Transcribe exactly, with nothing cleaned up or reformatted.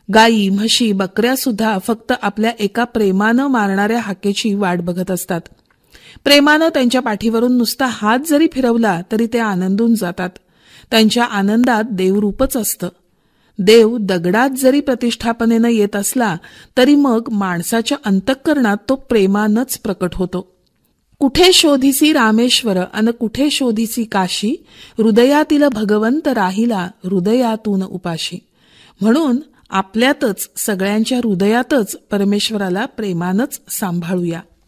गायी, म्हशी, बकऱ्या सुद्धा फक्त आपल्या एका प्रेमानं मारणाऱ्या हाकेची वाट बघत असतात. प्रेमानं त्यांच्या पाठीवरून नुसता हात जरी फिरवला तरी ते आनंदून जातात. त्यांच्या आनंदात देवरूपच असतं. देव दगडात जरी प्रतिष्ठापनेनं येत असला तरी मग माणसाच्या अंतःकरणात तो प्रेमानंच प्रकट होतो. कुठे शोधिसी रामेश्वर अन कुठे शोधिसी काशी, हृदयातील भगवंत राहिला हृदयातून उपाशी. म्हणून आपल्यातच, सगळ्यांच्या हृदयातच परमेश्वराला प्रेमानंच सांभाळूया.